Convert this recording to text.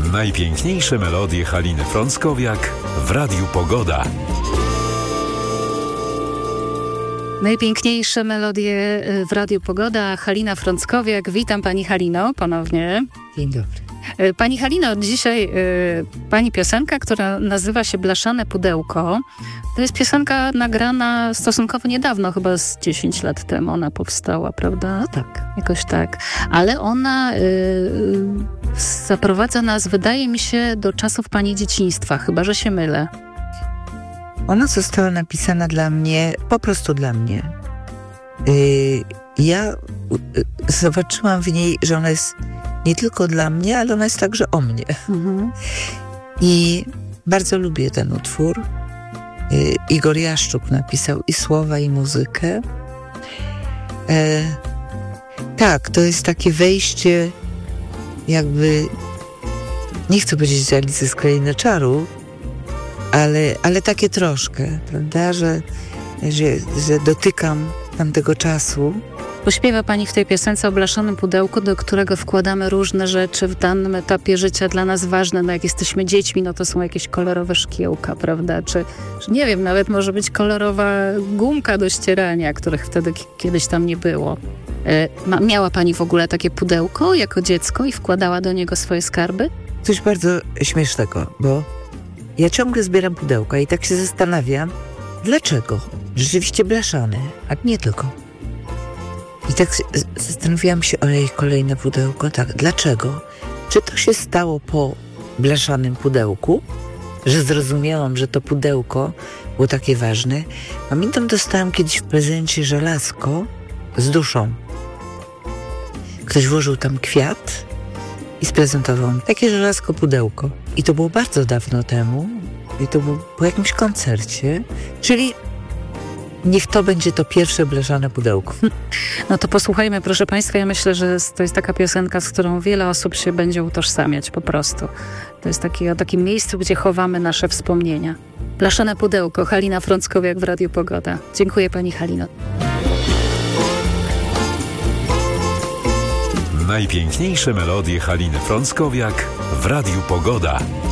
Najpiękniejsze melodie Haliny Frąckowiak w Radiu Pogoda. Najpiękniejsze melodie w Radiu Pogoda. Halina Frąckowiak. Witam Pani Halino ponownie. Dzień dobry. Pani Halino, dzisiaj Pani piosenka, która nazywa się Blaszane Pudełko. To jest piosenka nagrana stosunkowo niedawno, chyba z 10 lat temu ona powstała, prawda? No tak. Jakoś tak. Ale ona zaprowadza nas, wydaje mi się, do czasów Pani dzieciństwa, chyba że się mylę. Ona została napisana dla mnie, po prostu dla mnie. Ja zobaczyłam w niej, że ona jest nie tylko dla mnie, ale ona jest także o mnie. Mhm. I bardzo lubię ten utwór. Igor Jaszczuk napisał i słowa, i muzykę. Tak, to jest takie wejście jakby, nie chcę powiedzieć z Alicji z Krainy Czaru, ale takie troszkę, prawda, że dotykam tamtego czasu. Pośpiewa Pani w tej piosence o blaszanym pudełku, do którego wkładamy różne rzeczy w danym etapie życia dla nas ważne. No jak jesteśmy dziećmi, no to są jakieś kolorowe szkiełka, prawda? Czy nie wiem, nawet może być kolorowa gumka do ścierania, których wtedy kiedyś tam nie było. Miała Pani w ogóle takie pudełko jako dziecko i wkładała do niego swoje skarby? Coś bardzo śmiesznego, bo ja ciągle zbieram pudełka i tak się zastanawiam, dlaczego? Rzeczywiście blaszane, a nie tylko. I tak zastanawiałam się, ojej, kolejne pudełko, tak, dlaczego? Czy to się stało po blaszanym pudełku, że zrozumiałam, że to pudełko było takie ważne? Pamiętam, dostałam kiedyś w prezencie żelazko z duszą. Ktoś włożył tam kwiat i sprezentował mi takie żelazko pudełko. I to było bardzo dawno temu. I to było po jakimś koncercie. Czyli niech to będzie to pierwsze blaszane pudełko. No to posłuchajmy, proszę Państwa. Ja myślę, że to jest taka piosenka, z którą wiele osób się będzie utożsamiać po prostu. To jest o takim miejscu, gdzie chowamy nasze wspomnienia. Blaszane pudełko. Halina Frąckowiak w Radiu Pogoda. Dziękuję Pani Halino. Najpiękniejsze melodie Haliny Frąckowiak w Radiu Pogoda.